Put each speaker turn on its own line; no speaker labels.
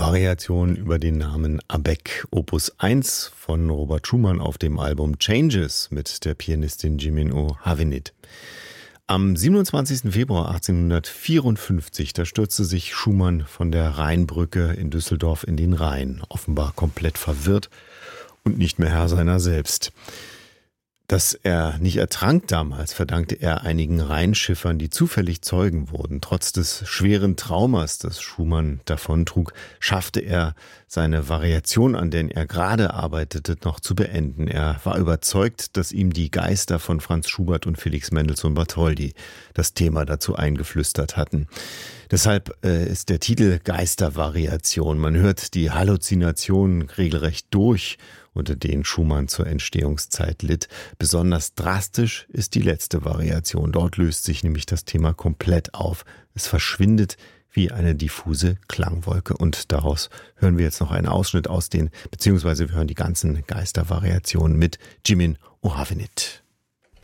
Variation über den Namen Abegg, Opus 1 von Robert Schumann auf dem Album Changes mit der Pianistin Jimin O'Havenit. Am 27. Februar 1854, da stürzte sich Schumann von der Rheinbrücke in Düsseldorf in den Rhein, offenbar komplett verwirrt und nicht mehr Herr seiner selbst. Dass er nicht ertrank damals, verdankte er einigen Rheinschiffern, die zufällig Zeugen wurden. Trotz des schweren Traumas, das Schumann davontrug, schaffte er seine Variation, an der er gerade arbeitete, noch zu beenden. Er war überzeugt, dass ihm die Geister von Franz Schubert und Felix Mendelssohn Bartholdy das Thema dazu eingeflüstert hatten. Deshalb ist der Titel Geistervariation. Man hört die Halluzinationen regelrecht durch, unter denen Schumann zur Entstehungszeit litt. Besonders drastisch ist die letzte Variation. Dort löst sich nämlich das Thema komplett auf. Es verschwindet wie eine diffuse Klangwolke. Und daraus hören wir jetzt noch einen Ausschnitt beziehungsweise wir hören die ganzen Geistervariationen mit Jimin O'Havenit.